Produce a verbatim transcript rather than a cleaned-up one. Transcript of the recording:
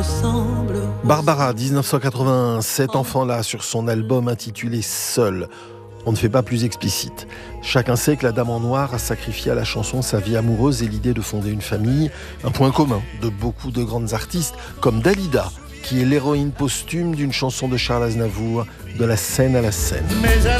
ressemble. Barbara, dix-neuf cent quatre-vingt-un, cet enfant-là, sur son album intitulé « Seul ». On ne fait pas plus explicite. Chacun sait que la Dame en Noir a sacrifié à la chanson sa vie amoureuse et l'idée de fonder une famille, un point commun de beaucoup de grandes artistes, comme Dalida, qui est l'héroïne posthume d'une chanson de Charles Aznavour, De la Seine à la Seine.